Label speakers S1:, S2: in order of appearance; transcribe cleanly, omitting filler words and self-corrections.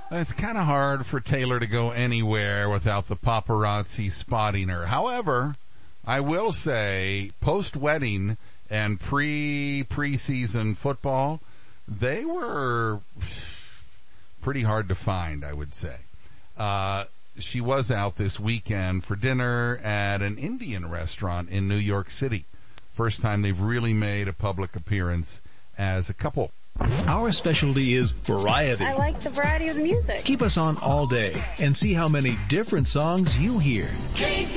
S1: It's kind of hard for Taylor to go anywhere without the paparazzi spotting her. However, I will say, post-wedding and preseason football, they were pretty hard to find, I would say. She was out this weekend for dinner at an Indian restaurant in New York City. First time they've really made a public appearance as a couple.
S2: Our specialty is variety.
S3: I like the variety of the music.
S2: Keep us on all day and see how many different songs you hear.